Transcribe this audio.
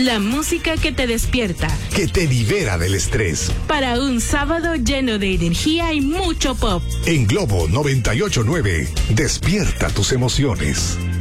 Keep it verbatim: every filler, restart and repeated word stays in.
La música que te despierta, que te libera del estrés. Para un sábado lleno de energía y mucho pop. En Globo noventa y ocho punto nueve, despierta tus emociones.